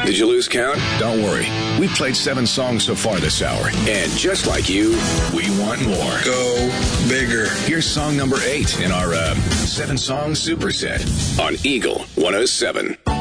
Did you lose count? Don't worry. We've played 7 songs so far this hour. And just like you, we want more. Go bigger. Here's song number 8 in our 7-song superset on Eagle 107.